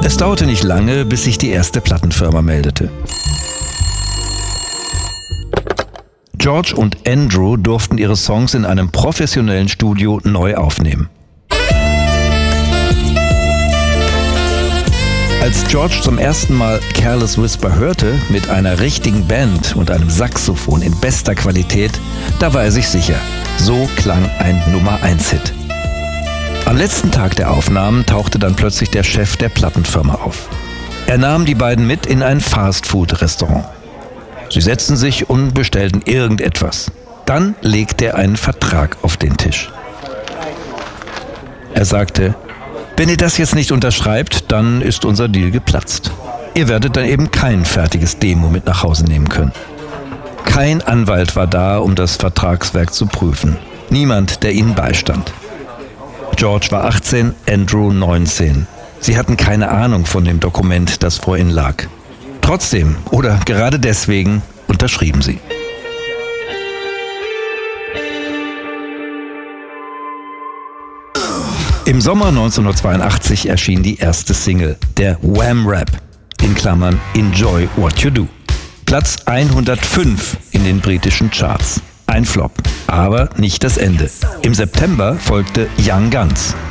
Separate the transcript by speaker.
Speaker 1: Es dauerte nicht lange, bis sich die erste Plattenfirma meldete. George und Andrew durften ihre Songs in einem professionellen Studio neu aufnehmen. Als George zum ersten Mal Careless Whisper hörte, mit einer richtigen Band und einem Saxophon in bester Qualität, da war er sich sicher, so klang ein Nummer-1-Hit. Am letzten Tag der Aufnahmen tauchte dann plötzlich der Chef der Plattenfirma auf. Er nahm die beiden mit in ein Fast-Food-Restaurant. Sie setzten sich und bestellten irgendetwas. Dann legte er einen Vertrag auf den Tisch. Er sagte: Wenn ihr das jetzt nicht unterschreibt, dann ist unser Deal geplatzt. Ihr werdet dann eben kein fertiges Demo mit nach Hause nehmen können. Kein Anwalt war da, um das Vertragswerk zu prüfen. Niemand, der ihnen beistand. George war 18, Andrew 19. Sie hatten keine Ahnung von dem Dokument, das vor ihnen lag. Trotzdem, oder gerade deswegen, unterschrieben sie. Im Sommer 1982 erschien die erste Single, der Wham-Rap, in Klammern Enjoy What You Do. Platz 105 in den britischen Charts. Ein Flop, aber nicht das Ende. Im September folgte Young Guns.